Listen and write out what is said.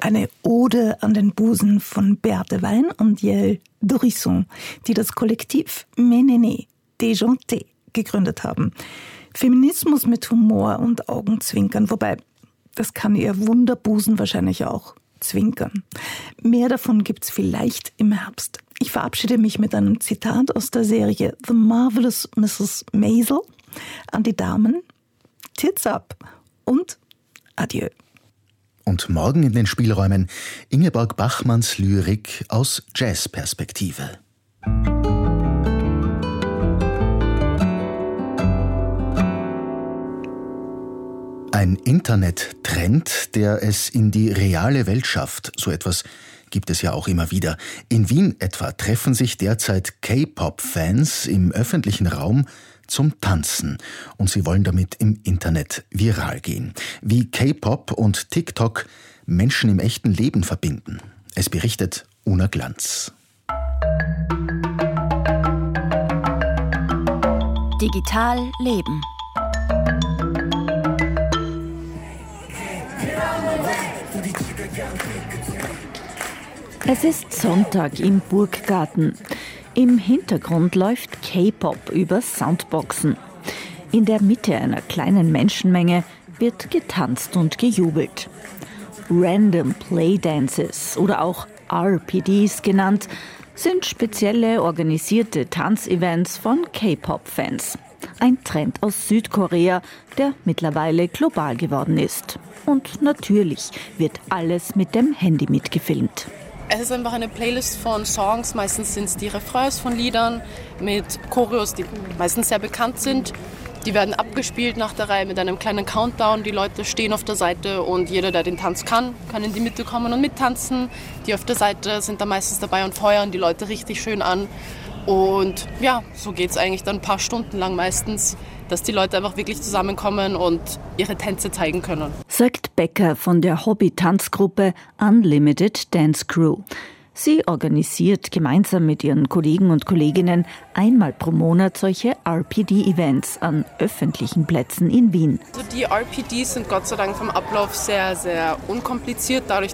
Eine Ode an den Busen von Berthe Wein und Yael Dorisson, die das Kollektiv Ménéné Déjanté gegründet haben. Feminismus mit Humor und Augenzwinkern, wobei das kann ihr Wunderbusen wahrscheinlich auch zwinkern. Mehr davon gibt's vielleicht im Herbst. Ich verabschiede mich mit einem Zitat aus der Serie The Marvelous Mrs. Maisel an die Damen. Tits up und adieu. Und morgen in den Spielräumen Ingeborg Bachmanns Lyrik aus Jazzperspektive. Ein Internet-Trend, der es in die reale Welt schafft. So etwas gibt es ja auch immer wieder. In Wien etwa treffen sich derzeit K-Pop-Fans im öffentlichen Raum zum Tanzen. Und sie wollen damit im Internet viral gehen. Wie K-Pop und TikTok Menschen im echten Leben verbinden. Es berichtet Una Glanz. Digital leben. Es ist Sonntag im Burggarten. Im Hintergrund läuft K-Pop über Soundboxen. In der Mitte einer kleinen Menschenmenge wird getanzt und gejubelt. Random Play Dances oder auch RPDs genannt, sind spezielle organisierte Tanzevents von K-Pop-Fans. Ein Trend aus Südkorea, der mittlerweile global geworden ist. Und natürlich wird alles mit dem Handy mitgefilmt. Es ist einfach eine Playlist von Songs, meistens sind es die Refrains von Liedern mit Choreos, die meistens sehr bekannt sind. Die werden abgespielt nach der Reihe mit einem kleinen Countdown. Die Leute stehen auf der Seite und jeder, der den Tanz kann in die Mitte kommen und mittanzen. Die auf der Seite sind da meistens dabei und feuern die Leute richtig schön an. Und ja, so geht es eigentlich dann ein paar Stunden lang meistens, dass die Leute einfach wirklich zusammenkommen und ihre Tänze zeigen können. Sagt Becker von der Hobby-Tanzgruppe Unlimited Dance Crew. Sie organisiert gemeinsam mit ihren Kollegen und Kolleginnen einmal pro Monat solche RPD-Events an öffentlichen Plätzen in Wien. Also die RPDs sind Gott sei Dank vom Ablauf sehr, sehr unkompliziert, dadurch,